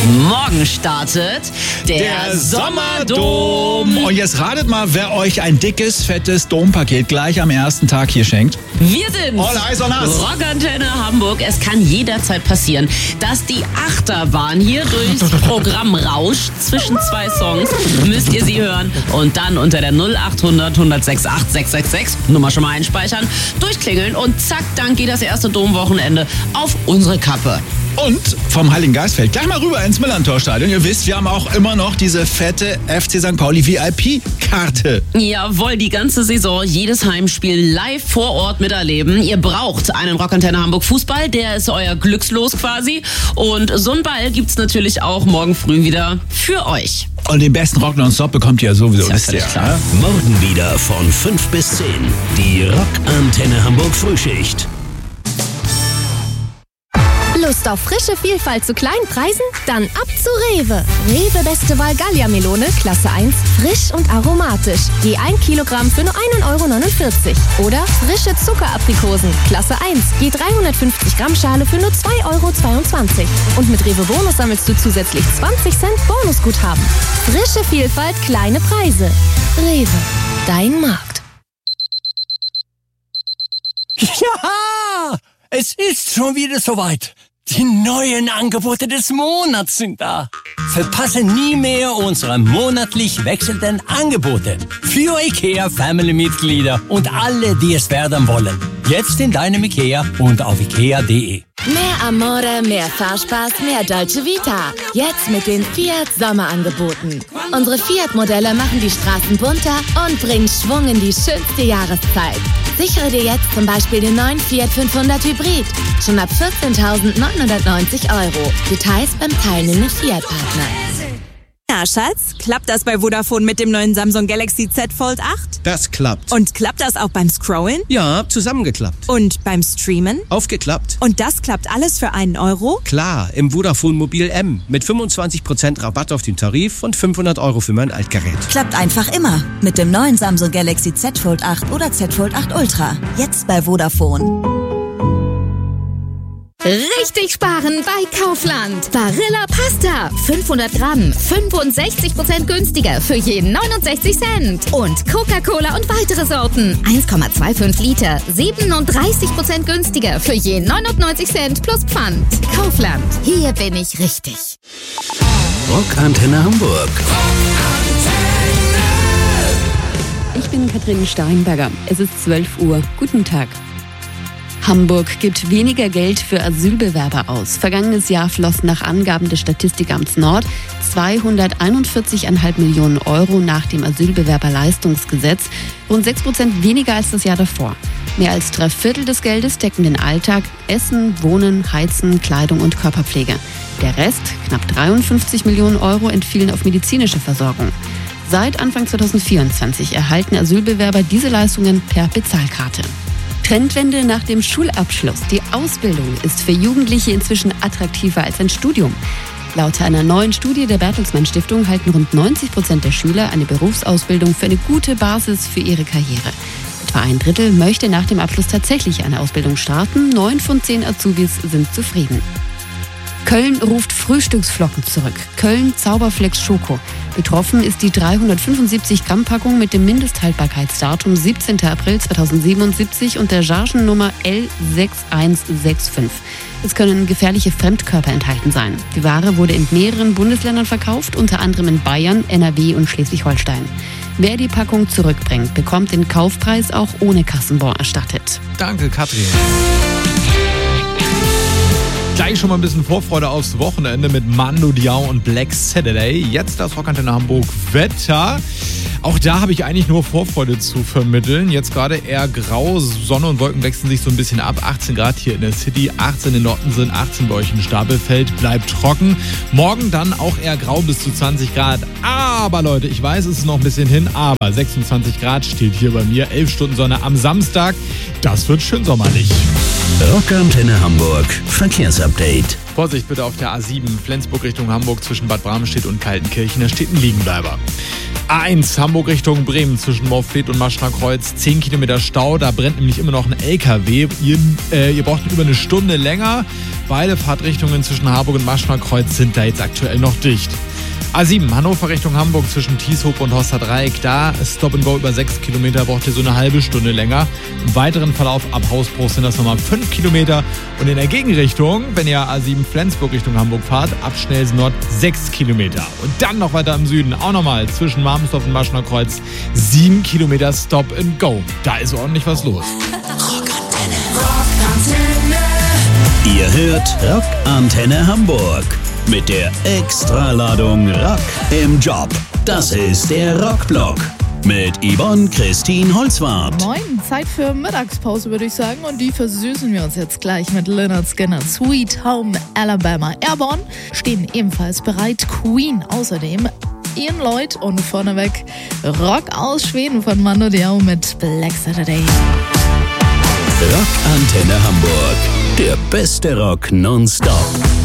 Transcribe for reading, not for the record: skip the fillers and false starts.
Morgen startet der Sommerdom. Und jetzt ratet mal, wer euch ein dickes, fettes Dompaket gleich am ersten Tag hier schenkt. Wir sind All Eyes on Us. Rockantenne Hamburg. Es kann jederzeit passieren, dass die Achterbahn hier durchs Programm rauscht. Zwischen zwei Songs müsst ihr sie hören und dann unter der 0800 106 8666 Nummer schon mal einspeichern, durchklingeln und zack, dann geht das erste Domwochenende auf unsere Kappe. Und vom Heiligen Geistfeld gleich mal rüber ins Millerntor-Stadion. Ihr wisst, wir haben auch immer noch diese fette FC St. Pauli VIP-Karte. Jawohl, die ganze Saison, jedes Heimspiel live vor Ort miterleben. Ihr braucht einen Rockantenne Hamburg Fußball, der ist euer Glückslos quasi. Und so einen Ball gibt's natürlich auch morgen früh wieder für euch. Und den besten Rock nonstop bekommt ihr sowieso, wisst ihr. Klar. Morgen wieder von 5 bis 10. Die Rockantenne Hamburg Frühschicht. Lust auf frische Vielfalt zu kleinen Preisen? Dann ab zu Rewe. Rewe Beste Wahl Gallia-Melone, Klasse 1, frisch und aromatisch. Je 1 Kilogramm für nur 1,49 €. Oder frische Zuckeraprikosen, Klasse 1, je 350 Gramm Schale für nur 2,22 €. Und mit Rewe Bonus sammelst du zusätzlich 20 Cent Bonusguthaben. Frische Vielfalt, kleine Preise. Rewe, dein Markt. Ja, es ist schon wieder soweit. Die neuen Angebote des Monats sind da. Verpasse nie mehr unsere monatlich wechselnden Angebote. Für IKEA-Family-Mitglieder und alle, die es werden wollen. Jetzt in deinem IKEA und auf ikea.de. Mehr Amore, mehr Fahrspaß, mehr Dolce Vita. Jetzt mit den Fiat Sommerangeboten. Unsere Fiat-Modelle machen die Straßen bunter und bringen Schwung in die schönste Jahreszeit. Sichere dir jetzt zum Beispiel den neuen Fiat 500 Hybrid. Schon ab 14.990 €. Details beim teilnehmenden Fiat-Partner. Ja, Schatz, klappt das bei Vodafone mit dem neuen Samsung Galaxy Z Fold 8? Das klappt. Und klappt das auch beim Scrollen? Ja, zusammengeklappt. Und beim Streamen? Aufgeklappt. Und das klappt alles für einen Euro? Klar, im Vodafone Mobil M mit 25% Rabatt auf den Tarif und 500 € für mein Altgerät. Klappt einfach immer mit dem neuen Samsung Galaxy Z Fold 8 oder Z Fold 8 Ultra. Jetzt bei Vodafone. Richtig sparen bei Kaufland. Barilla Pasta. 500 Gramm. 65% günstiger für je 69 Cent. Und Coca-Cola und weitere Sorten. 1,25 Liter. 37% günstiger für je 99 Cent plus Pfand. Kaufland. Hier bin ich richtig. Rockantenne Hamburg. Ich bin Katrin Steinberger. Es ist 12 Uhr. Guten Tag. Hamburg gibt weniger Geld für Asylbewerber aus. Vergangenes Jahr flossen nach Angaben des Statistikamts Nord 241,5 Millionen € nach dem Asylbewerberleistungsgesetz. Rund 6% weniger als das Jahr davor. Mehr als 3/4 des Geldes decken den Alltag, Essen, Wohnen, Heizen, Kleidung und Körperpflege. Der Rest, knapp 53 Millionen €, entfielen auf medizinische Versorgung. Seit Anfang 2024 erhalten Asylbewerber diese Leistungen per Bezahlkarte. Trendwende nach dem Schulabschluss. Die Ausbildung ist für Jugendliche inzwischen attraktiver als ein Studium. Laut einer neuen Studie der Bertelsmann Stiftung halten rund 90% der Schüler eine Berufsausbildung für eine gute Basis für ihre Karriere. Etwa 1/3 möchte nach dem Abschluss tatsächlich eine Ausbildung starten. 9 von 10 Azubis sind zufrieden. Köln ruft Frühstücksflocken zurück. Köln Zauberflex Schoko. Betroffen ist die 375 Gramm Packung mit dem Mindesthaltbarkeitsdatum 17. April 2077 und der Chargennummer L6165. Es können gefährliche Fremdkörper enthalten sein. Die Ware wurde in mehreren Bundesländern verkauft, unter anderem in Bayern, NRW und Schleswig-Holstein. Wer die Packung zurückbringt, bekommt den Kaufpreis auch ohne Kassenbon erstattet. Danke, Katrin. Gleich schon mal ein bisschen Vorfreude aufs Wochenende mit Mando Diao und Black Saturday. Jetzt das Rockantenne Hamburg Wetter. Auch da habe ich eigentlich nur Vorfreude zu vermitteln. Jetzt gerade eher grau, Sonne und Wolken wechseln sich so ein bisschen ab. 18 Grad hier in der City, 18 in Nottensen, 18 bei euch in Stapelfeld. Bleibt trocken. Morgen dann auch eher grau bis zu 20 Grad. Aber Leute, ich weiß, es ist noch ein bisschen hin, aber 26 Grad steht hier bei mir. 11 Stunden Sonne am Samstag. Das wird schön sommerlich. Rockantenne Hamburg Verkehrsupdate. Vorsicht bitte auf der A7 Flensburg Richtung Hamburg zwischen Bad Bramstedt und Kaltenkirchen. Da steht ein Liegenbleiber. A1 Hamburg Richtung Bremen zwischen Morfleet und Maschner Kreuz. 10 Kilometer Stau. Da brennt nämlich immer noch ein LKW. Ihr braucht über eine Stunde länger. Beide Fahrtrichtungen zwischen Harburg und Maschner Kreuz sind da jetzt aktuell noch dicht. A7, Hannover Richtung Hamburg zwischen Tieshoop und Horster Dreieck. Da Stop and Go über 6 Kilometer, braucht ihr so eine halbe Stunde länger. Im weiteren Verlauf ab Hausbruch sind das nochmal 5 Kilometer. Und in der Gegenrichtung, wenn ihr A7 Flensburg Richtung Hamburg fahrt, ab Schnelsen Nord 6 Kilometer. Und dann noch weiter im Süden, auch nochmal zwischen Marmsdorf und Maschner Kreuz 7 Kilometer Stop and Go. Da ist ordentlich was los. Ihr hört Rockantenne Hamburg mit der Extraladung Rock im Job. Das ist der Rockblock mit Yvonne Christine Holzwarth. Moin, Zeit für Mittagspause, würde ich sagen. Und die versüßen wir uns jetzt gleich mit Lynyrd Skynyrd, Sweet Home Alabama. Airborne stehen ebenfalls bereit. Queen außerdem. Ian Lloyd und vorneweg Rock aus Schweden von Mando Diao mit Black Saturday. Rockantenne Hamburg. Der beste Rock nonstop.